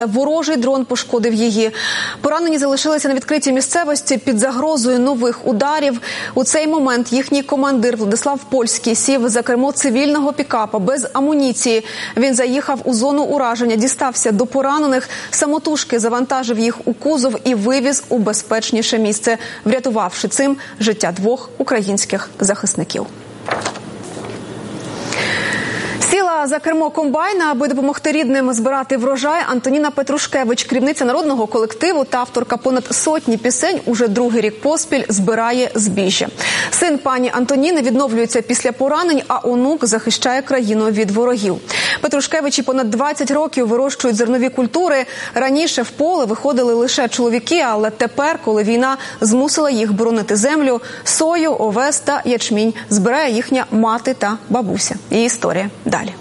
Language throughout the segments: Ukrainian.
Ворожий дрон пошкодив її. Поранені залишилися на відкритій місцевості під загрозою нових ударів. У цей момент їхній командир Владислав Польський сів за кермо цивільного пікапа без амуніції. Він заїхав у зону ураження, дістався до поранених, самотужки завантажив їх у кузов і вивіз у безпечніше місце, врятувавши цим життя двох українських захисників. Сіла за кермо комбайна, аби допомогти рідним збирати врожай, Антоніна Петрушкевич, керівниця народного колективу та авторка понад сотні пісень, уже другий рік поспіль збирає збіжжя. Син пані Антоніни відновлюється після поранень, а онук захищає країну від ворогів. Петрушкевичі понад 20 років вирощують зернові культури. Раніше в поле виходили лише чоловіки, але тепер, коли війна змусила їх боронити землю, сою, овес та ячмінь збирає їхня мати та бабуся. Її історія далі.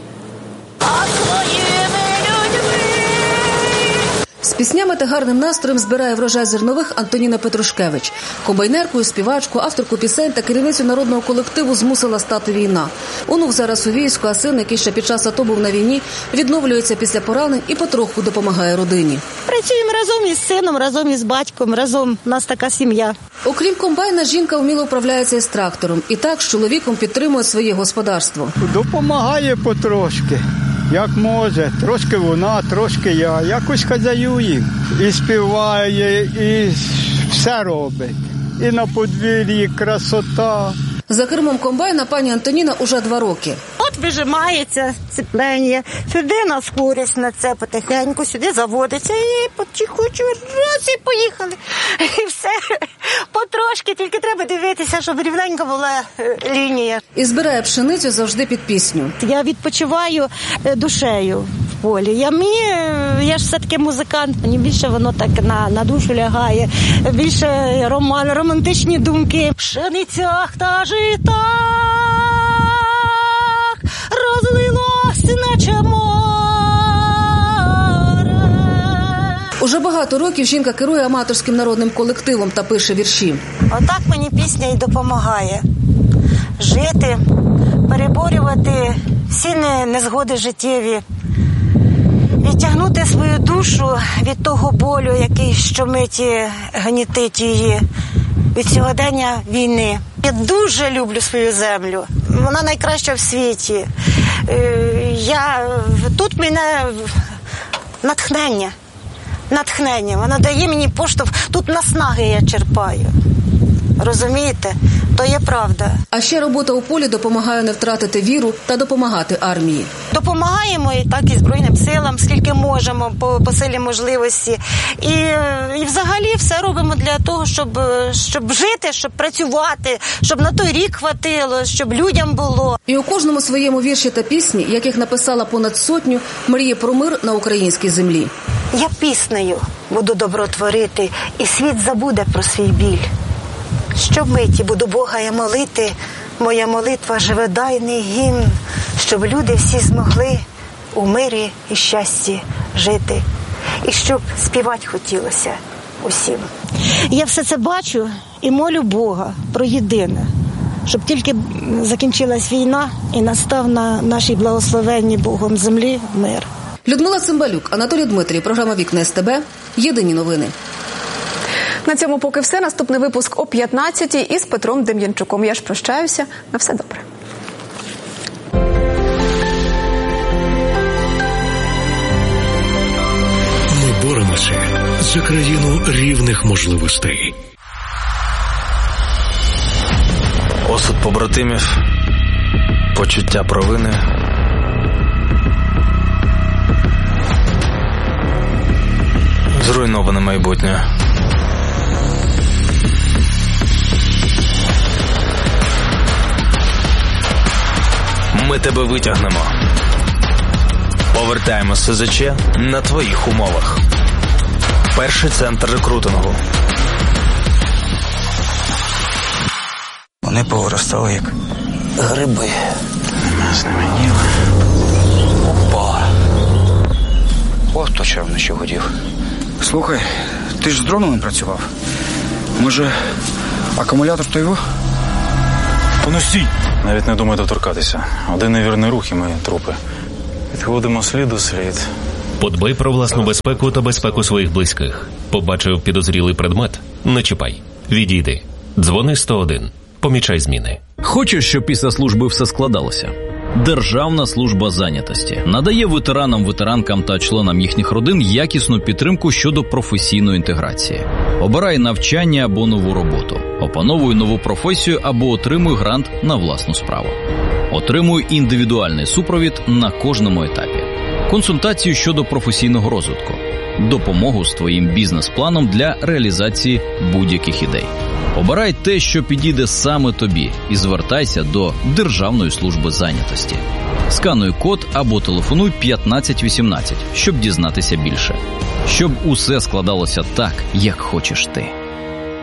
З піснями та гарним настроєм збирає врожай зернових Антоніна Петрушкевич. Комбайнеркою, співачку, авторку пісень та керівницю народного колективу змусила стати війна. Онук зараз у війську, а син, який ще під час АТО був на війні, відновлюється після поранень і потроху допомагає родині. Працюємо разом із сином, разом із батьком, разом. У нас така сім'я. Окрім комбайна, жінка вміло вправляється із трактором. І так з чоловіком підтримує своє господарство. Допомагає потрошки. Як може, трошки вона, трошки я. Якось хазяює. І співає, і все робить. І на подвір'ї красота. За кермом комбайна пані Антоніна уже 2 роки. От вижимається сцеплення, сюди на скорість на це потихеньку, сюди заводиться і потихоньку раз і поїхали. І все, потрошки, тільки треба дивитися, щоб рівненька була лінія. І збирає пшеницю завжди під пісню. Я відпочиваю душею в полі. Я ж все-таки музикант, мені більше воно так на душу лягає, більше романтичні думки. В пшеницях та житах розлилось наче море. Уже багато років жінка керує аматорським народним колективом та пише вірші. Отак мені пісня і допомагає жити, переборювати всі незгоди життєві, відтягнути свою душу від того болю, який щомиті гнітить її, від сьогодення війни. Я дуже люблю свою землю. Вона найкраща в світі. Тут мене натхнення. Вона дає мені поштовх. Тут наснаги я черпаю. Розумієте? То є правда. А ще робота у полі допомагає не втратити віру та допомагати армії. Допомагаємо і так і Збройним силам, скільки можемо, по силі можливості. І взагалі все робимо для того, щоб жити, щоб працювати, щоб на той рік хватило, щоб людям було. І у кожному своєму вірші та пісні, яких написала понад 100, мріє про мир на українській землі. Я піснею буду добро творити, і світ забуде про свій біль. Щомиті буду Бога я молити, моя молитва живодайний гімн, щоб люди всі змогли у мирі і щасті жити, і щоб співати хотілося усім. Я все це бачу і молю Бога про єдине, щоб тільки закінчилась війна і настав на нашій благословенній Богом землі мир. Людмила Цимбалюк, Анатолій Дмитрій, програма «Вікна СТБ», єдині новини. На цьому поки все. Наступний випуск о 15-й із Петром Дем'янчуком. Я ж прощаюся. На все добре. Ми боремося за країну рівних можливостей. Осуд побратимів, почуття провини, зруйноване майбутнє. Ми тебе витягнемо. Повертаємо СЗЧ на твоїх умовах. Перший центр рекрутингу. Вони повиростали як гриби. З ними ніг. Опа. От то, що я вночі хотів. Слухай, ти ж з дронами працював. Може, акумулятор то його? Поносій! Навіть не думай доторкатися. Один невірний рух і ми трупи. Відходимо слід у слід. Подбай про власну безпеку та безпеку своїх близьких. Побачив підозрілий предмет? Не чіпай. Відійди. Дзвони 101. Помічай зміни. Хочеш, щоб після служби все складалося? Державна служба зайнятості надає ветеранам, ветеранкам та членам їхніх родин якісну підтримку щодо професійної інтеграції. Обирай навчання або нову роботу. Опановуй нову професію або отримуй грант на власну справу. Отримуй індивідуальний супровід на кожному етапі. Консультацію щодо професійного розвитку. Допомогу з твоїм бізнес-планом для реалізації будь-яких ідей. Обирай те, що підійде саме тобі, і звертайся до Державної служби зайнятості. Скануй код або телефонуй 1518, щоб дізнатися більше. Щоб усе складалося так, як хочеш ти.